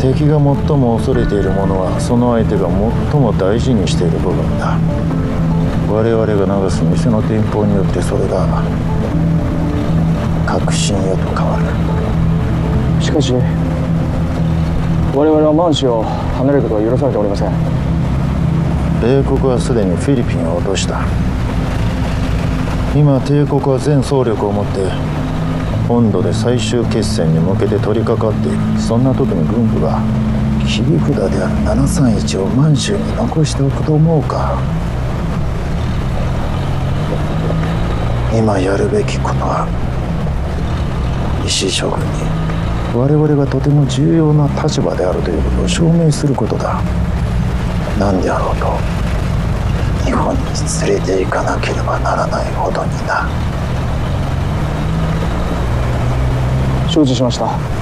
敵が最も恐れているものはその相手が最も大事にしている部分だ。我々が流す店の電報によってそれが確信へと変わる。 しかし我々は満州を離れることは許されておりません。 米国はすでにフィリピンを落とした。今帝国は全総力を持って本土で最終決戦に向けて取り掛かっている。そんな時に軍部が切り札である731を満州に残しておくと思うか。今やるべきことは石井将軍に我々がとても重要な立場であるということを証明することだ。何であろうと日本に連れて行かなければならないほどにな。 承知しました。